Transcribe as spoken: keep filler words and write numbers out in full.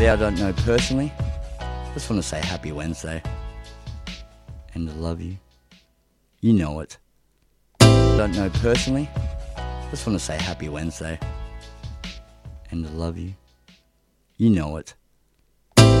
Yeah, I don't know personally. Just want to say happy Wednesday. And I love you. You know it. Don't know personally. Just want to say happy Wednesday. And I love you. You know it.